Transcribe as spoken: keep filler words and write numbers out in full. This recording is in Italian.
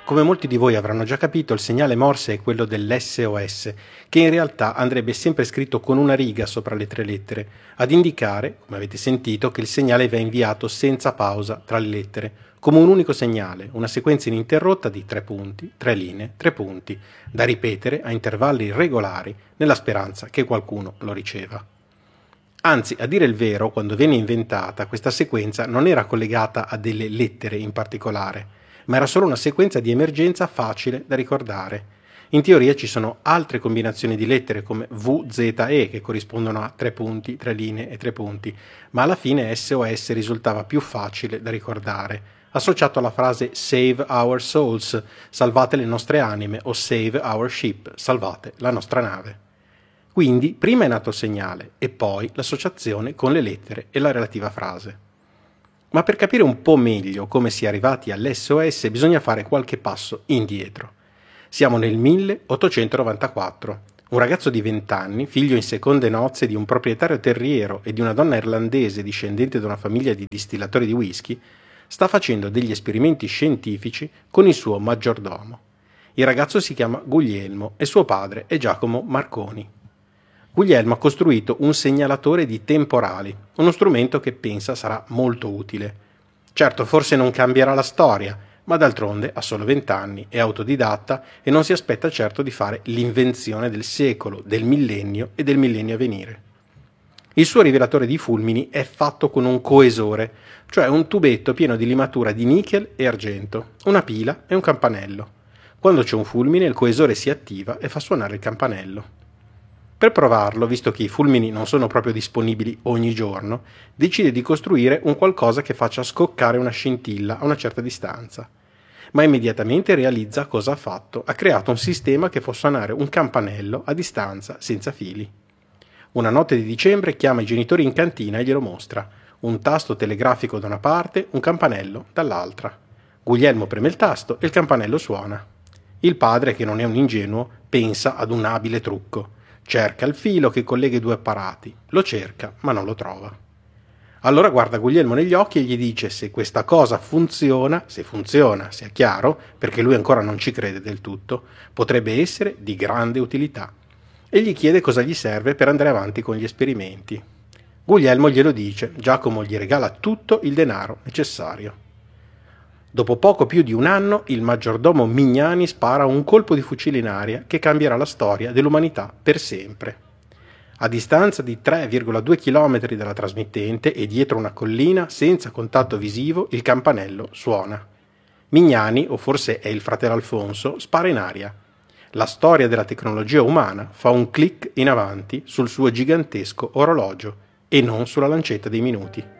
Come molti di voi avranno già capito, il segnale Morse è quello dell'S O S, che in realtà andrebbe sempre scritto con una riga sopra le tre lettere, ad indicare, come avete sentito, che il segnale va inviato senza pausa tra le lettere, come un unico segnale, una sequenza ininterrotta di tre punti, tre linee, tre punti, da ripetere a intervalli regolari, nella speranza che qualcuno lo riceva. Anzi, a dire il vero, quando venne inventata, questa sequenza non era collegata a delle lettere in particolare, ma era solo una sequenza di emergenza facile da ricordare. In teoria ci sono altre combinazioni di lettere come V, Z, E che corrispondono a tre punti, tre linee e tre punti, ma alla fine S O S risultava più facile da ricordare, associato alla frase Save our souls, salvate le nostre anime, o Save our ship, salvate la nostra nave. Quindi prima è nato il segnale e poi l'associazione con le lettere e la relativa frase. Ma per capire un po' meglio come si è arrivati all'S O S bisogna fare qualche passo indietro. Siamo nel milleottocentonovantaquattro. Un ragazzo di venti anni, figlio in seconde nozze di un proprietario terriero e di una donna irlandese discendente da una famiglia di distillatori di whisky, sta facendo degli esperimenti scientifici con il suo maggiordomo. Il ragazzo si chiama Guglielmo e suo padre è Giacomo Marconi. Guglielmo ha costruito un segnalatore di temporali, uno strumento che pensa sarà molto utile. Certo, forse non cambierà la storia, ma d'altronde ha solo venti anni, è autodidatta e non si aspetta certo di fare l'invenzione del secolo, del millennio e del millennio a venire. Il suo rivelatore di fulmini è fatto con un coesore, cioè un tubetto pieno di limatura di nichel e argento, una pila e un campanello. Quando c'è un fulmine il coesore si attiva e fa suonare il campanello. Per provarlo, visto che i fulmini non sono proprio disponibili ogni giorno, decide di costruire un qualcosa che faccia scoccare una scintilla a una certa distanza. Ma immediatamente realizza cosa ha fatto. Ha creato un sistema che fa suonare un campanello a distanza, senza fili. Una notte di dicembre chiama i genitori in cantina e glielo mostra. Un tasto telegrafico da una parte, un campanello dall'altra. Guglielmo preme il tasto e il campanello suona. Il padre, che non è un ingenuo, pensa ad un abile trucco. Cerca il filo che collega i due apparati, lo cerca ma non lo trova. Allora guarda Guglielmo negli occhi e gli dice se questa cosa funziona, se funziona, sia chiaro, perché lui ancora non ci crede del tutto, potrebbe essere di grande utilità. E gli chiede cosa gli serve per andare avanti con gli esperimenti. Guglielmo glielo dice, Giacomo gli regala tutto il denaro necessario. Dopo poco più di un anno, il maggiordomo Mignani spara un colpo di fucile in aria che cambierà la storia dell'umanità per sempre. A distanza di tre virgola due chilometri dalla trasmittente e dietro una collina, senza contatto visivo, il campanello suona. Mignani, o forse è il fratello Alfonso, spara in aria. La storia della tecnologia umana fa un click in avanti sul suo gigantesco orologio e non sulla lancetta dei minuti.